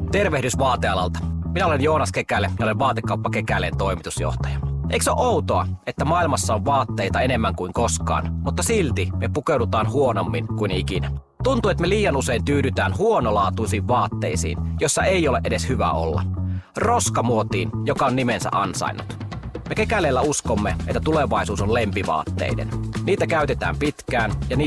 Tervehdys vaatealalta. Minä olen Joonas Kekäle ja olen Vaatekauppa Kekäleen toimitusjohtaja. Eikö se ole outoa, että maailmassa on vaatteita enemmän kuin koskaan, mutta silti me pukeudutaan huonommin kuin ikinä? Tuntuu, että me liian usein tyydytään huonolaatuisiin vaatteisiin, jossa ei ole edes hyvä olla. Roskamuotiin, joka on nimensä ansainnut. Me Kekäleellä uskomme, että tulevaisuus on lempivaatteiden. Niitä käytetään pitkään ja